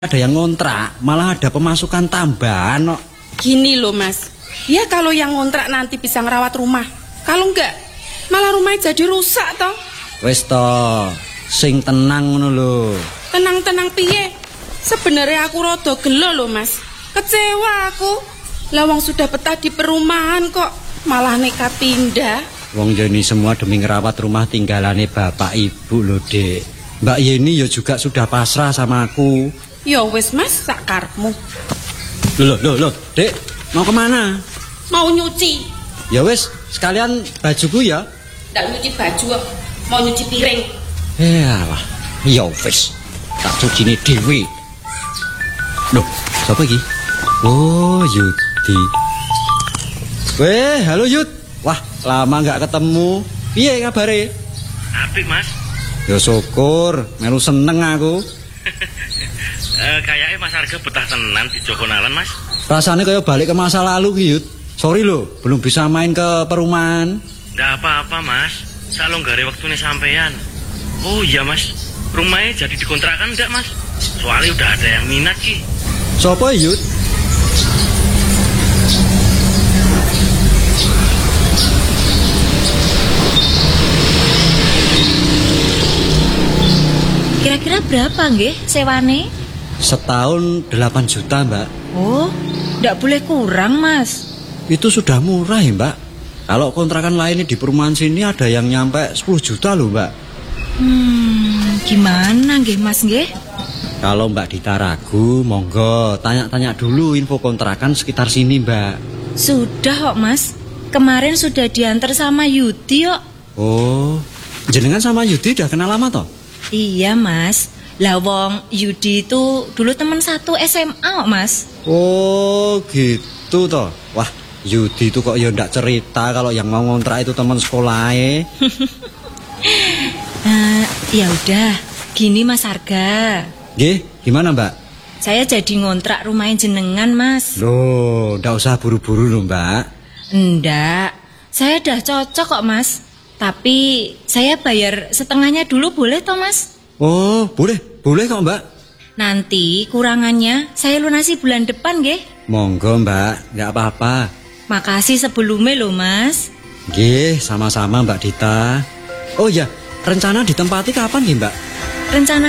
Ada yang ngontrak, malah ada pemasukan tambahan kok. Gini loh mas, ya kalau yang ngontrak nanti bisa ngerawat rumah. Kalau enggak, malah rumahnya jadi rusak toh. Wes toh, sing tenang ngono lho. Tenang-tenang piye? Sebenarnya aku rada gelo loh mas. Kecewa aku. Lawang sudah betah di perumahan kok malah nekat pindah. Wong Yeni semua demi ngerawat rumah tinggalane bapak ibu lho, Dek. Mbak Yeni ya juga sudah pasrah sama aku. Ya wes mas, sakarmu. Loh, Dek, mau kemana? Mau nyuci. Ya wes, sekalian bajuku ya. Nggak nyuci baju kok, mau nyuci piring. Alah, ya wes, tak cuci ini dewi. Loh, siapa iki? Oh, Yudi. Weh, halo Yud. Wah, lama nggak ketemu. Piye kabare? Apik, Mas. Ya syukur, melu seneng aku. Kayaknya Mas Arga betah tenan di Jogonalan, Mas. Rasanya kayak balik ke masa lalu, Yud. Sorry loh, belum bisa main ke perumahan. Nggak apa-apa, Mas. Salonggare waktunya sampean. Oh iya, Mas. Rumahnya jadi dikontrakan enggak, Mas? Soalnya udah ada yang minat, Ki. Sopo, Yud? Kira-kira berapa nggih sewane? Setahun 8 juta, Mbak. Oh, ndak boleh kurang, Mas. Itu sudah murah ya, Mbak. Kalau kontrakan lainnya di perumahan sini ada yang nyampe 10 juta loh, Mbak. Gimana nggih, Mas nggih? Kalau Mbak Dita ragu, monggo tanya-tanya dulu info kontrakan sekitar sini, Mbak. Sudah kok, Mas. Kemarin sudah diantar sama Yudi kok. Oh, jenengan sama Yudi udah kenal lama toh? Iya, Mas. Lah wong Yudi itu dulu teman satu SMA kok, Mas. Oh, gitu toh. Wah, Yudi itu kok ya ndak cerita kalau yang mau ngontrak itu teman sekolahnya. Ya udah, gini Mas Arga. Nggih, gimana, Mbak? Saya jadi ngontrak rumahnya jenengan, Mas. Loh, ndak usah buru-buru loh, Mbak. Enggak, saya udah cocok kok, Mas. Tapi saya bayar setengahnya dulu boleh toh, Mas? Oh, boleh kok, Mbak. Nanti kurangannya saya lunasi bulan depan, nggih. Monggo, Mbak, nggak apa-apa. Makasih sebelumnya loh, Mas. Nggih, sama-sama Mbak Dita. Oh iya, rencana ditempati kapan nih, Mbak? Rencana